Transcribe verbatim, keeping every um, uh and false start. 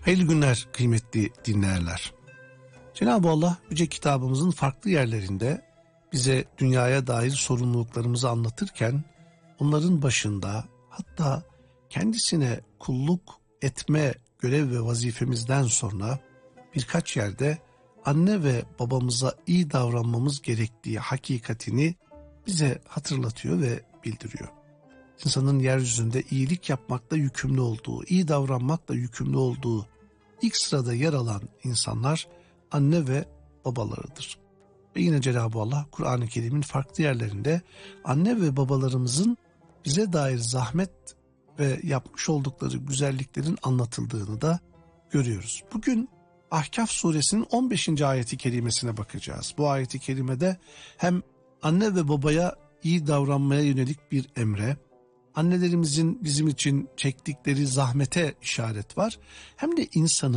Hayırlı günler kıymetli dinleyenler. Cenab-ı Allah Yüce Kitabımızın farklı yerlerinde bize dünyaya dair sorumluluklarımızı anlatırken onların başında, hatta kendisine kulluk etme görev ve vazifemizden sonra birkaç yerde anne ve babamıza iyi davranmamız gerektiği hakikatini bize hatırlatıyor ve bildiriyor. İnsanın yeryüzünde iyilik yapmakla yükümlü olduğu, iyi davranmakla yükümlü olduğu ilk sırada yer alan insanlar anne ve babalarıdır. Ve yine Cenab-ı Allah Kur'an-ı Kerim'in farklı yerlerinde anne ve babalarımızın bize dair zahmet ve yapmış oldukları güzelliklerin anlatıldığını da görüyoruz. Bugün Ahkaf suresinin on beşinci ayeti kerimesine bakacağız. Bu ayeti kerimede hem anne ve babaya iyi davranmaya yönelik bir emre, annelerimizin bizim için çektikleri zahmete işaret var, hem de insanın